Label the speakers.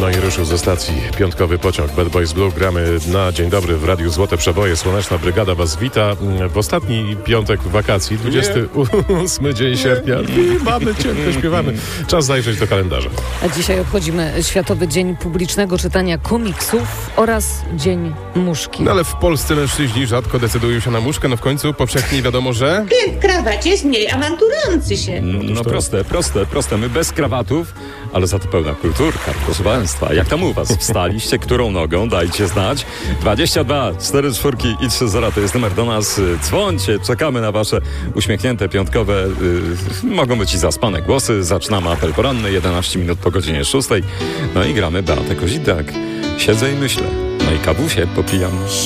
Speaker 1: No i ruszył ze stacji piątkowy pociąg Bad Boys Blue. Gramy na dzień dobry w Radiu Złote Przeboje. Słoneczna Brygada was wita w ostatni piątek wakacji, 28 dzień sierpnia. Mamy cienko, śpiewamy. Czas zajrzeć do kalendarza.
Speaker 2: A dzisiaj obchodzimy Światowy Dzień Publicznego Czytania Komiksów oraz Dzień Muszki.
Speaker 3: No ale w Polsce mężczyźni rzadko decydują się na muszkę, no w końcu powszechnie wiadomo, że...
Speaker 4: Klient w krawacie jest mniej awanturujący się.
Speaker 5: No proste. My bez krawatów, ale za to pełna kulturka, proszę państwa. Jak tam u was? Wstaliście? Którą nogą? Dajcie znać. 22 44 i 30 to jest numer do nas. Dzwońcie, czekamy na wasze uśmiechnięte piątkowe, mogą być i zaspane głosy. Zaczynamy apel poranny, 11 minut po godzinie 6. No i gramy Beatę Kozidak. Siedzę i myślę. No i kawusie popijam.